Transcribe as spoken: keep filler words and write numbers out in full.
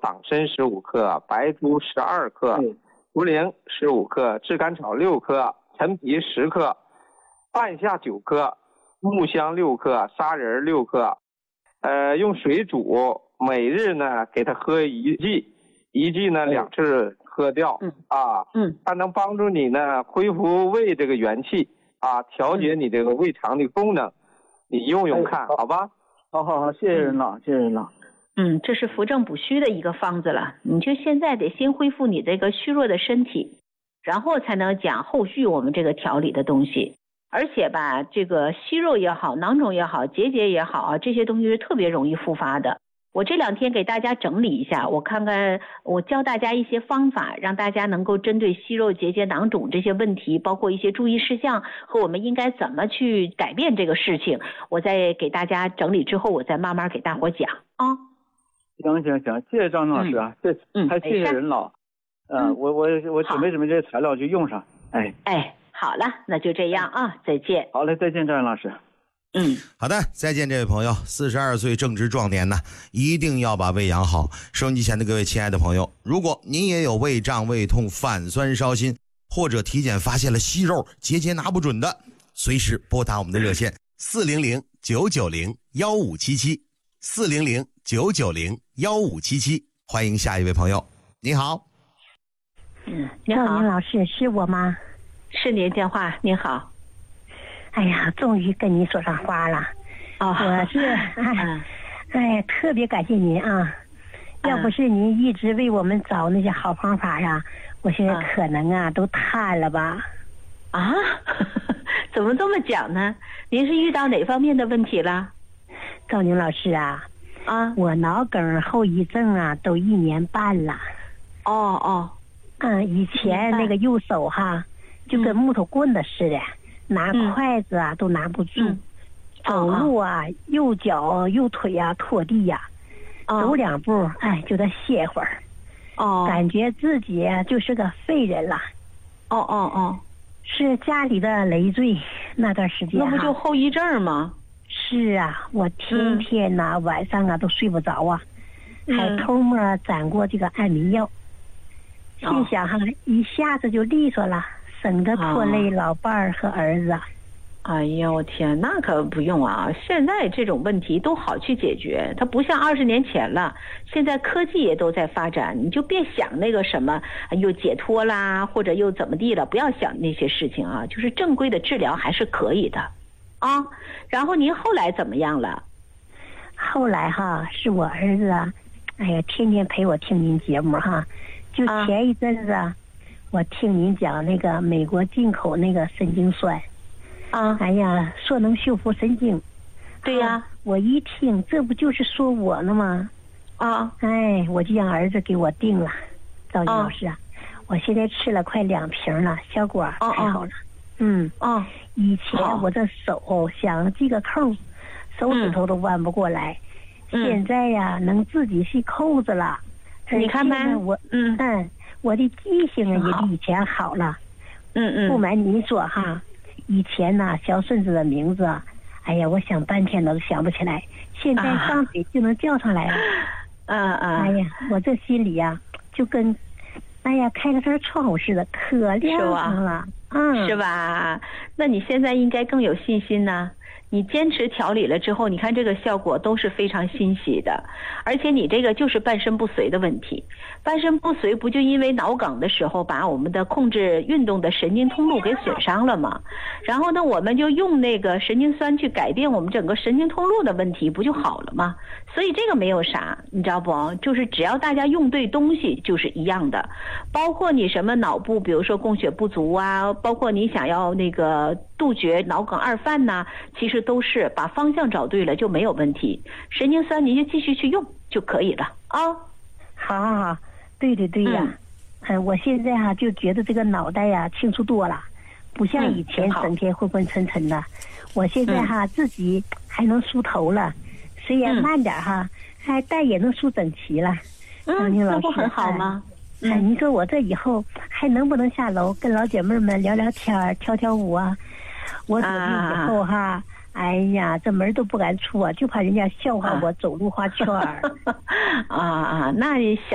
党参十五克，白术十二克，茯苓十五克，炙甘草六克，陈皮十克，半夏九克，木香六克，砂仁六克，呃，用水煮，每日呢给它喝一剂，一剂呢两次喝掉， 嗯啊， 嗯， 它能帮助你呢恢复胃这个元气啊，调节你这个胃肠的功能，你用用看，好吧？ 好好好，谢谢任老，谢谢任老。 嗯，这是扶正补虚的一个方子了，你就现在得先恢复你这个虚弱的身体，然后才能讲后续我们这个调理的东西。而且吧，这个息肉也好，囊肿也好，结节也好啊，这些东西是特别容易复发的。我这两天给大家整理一下，我看看，我教大家一些方法，让大家能够针对息肉、结节、囊肿这些问题，包括一些注意事项和我们应该怎么去改变这个事情，我再给大家整理之后，我再慢慢给大伙讲啊。 行行行，谢谢张老师啊，这、嗯、还谢谢任老。嗯、呃，我我我准备准备这些材料就用上。哎哎，好了，那就这样啊，再见。 好嘞，再见，张老师。 嗯， 好的，再见，这位朋友，四十二岁正值壮年呢，一定要把胃养好。收音机前的各位亲爱的朋友，如果您也有胃胀、胃痛、反酸、烧心，或者体检发现了息肉、结节拿不准的，随时拨打我们的热线四零零九九零幺五七七四零零九九零幺五七七。欢迎下一位朋友，你好。 嗯，你好， 赵宁老师，是我吗？ 是您电话，您好。 哎呀，终于跟你说上话了。 哦， 我是哎，哎，特别感谢您啊！要不是您一直为我们找那些好方法呀、啊，我现在可能啊都瘫了吧？ 啊？怎么这么讲呢？您是遇到哪方面的问题了？ 赵宁老师啊， 啊， 我脑梗后遗症啊都一年半了。 哦哦， 嗯，以前那个右手哈，就跟木头棍子似的。拿筷子啊、嗯、都拿不住、嗯、走路啊、哦、右脚右腿啊拖地呀、啊哦、走两步哎就得歇会儿哦， 感觉自己就是个废人了。 哦哦哦， 是家里的累赘。那段时间、啊、 那不就后遗症吗？ 是啊，我天天呐、啊嗯、晚上啊都睡不着啊、嗯、还偷摸攒过这个安眠药、嗯、心想哈、哦、一下子就利索了，省得拖累老伴儿和儿子。 哎呀，我天，那可不用啊！现在这种问题都好去解决，它不像二十年前了。现在科技也都在发展，你就别想那个什么又解脱啦，或者又怎么地了，不要想那些事情啊。就是正规的治疗还是可以的啊。然后您后来怎么样了？ 后来哈，是我儿子啊，哎呀，天天陪我听您节目哈。就前一阵子啊。我听您讲那个美国进口那个神经酸， 啊， 哎呀，说能修复神经。 对呀、啊， 我一听，这不就是说我呢吗？ 啊， 哎，我就让儿子给我定了。赵云老师啊，我现在吃了快两瓶了，效果太好了。嗯， 哦， 以前我这手想系个扣，手指头都弯不过来， 嗯、 现在呀，能自己系扣子了。 你看没？ 我嗯嗯。我的记性啊也比以前好了。 嗯嗯。 不瞒您说哈，以前呢小孙子的名字，哎呀，我想半天都想不起来，现在张嘴就能叫上来了。 嗯嗯。 哎呀，我这心里呀、啊、就跟，哎呀开了扇窗户似的，可亮堂了。嗯。 是吧？那你现在应该更有信心呢。你坚持调理了之后，你看这个效果都是非常欣喜的，而且你这个就是半身不遂的问题。半身不遂不就因为脑梗的时候把我们的控制运动的神经通路给损伤了吗？然后呢，我们就用那个神经酸去改变我们整个神经通路的问题，不就好了吗？所以这个没有啥，你知道不？就是只要大家用对东西就是一样的。包括你什么脑部，比如说供血不足啊，包括你想要那个杜绝脑梗二犯呐、啊，其实都是把方向找对了就没有问题。神经酸你就继续去用就可以了啊。 好好好，对对对呀、啊，嗯、呃，我现在哈、啊、就觉得这个脑袋呀、啊、清楚多了，不像以前整天昏昏沉沉的。我现在哈、啊、自己还能梳头了，虽然慢点哈，还但也能梳整齐了。 嗯，那不很好吗？ 哎，嗯、你说我这以后还能不能下楼跟老姐妹们聊聊天、跳跳舞啊？我走路以后哈。啊哎呀，这门都不敢出啊，就怕人家笑话我走路画圈儿。 啊啊，那你想。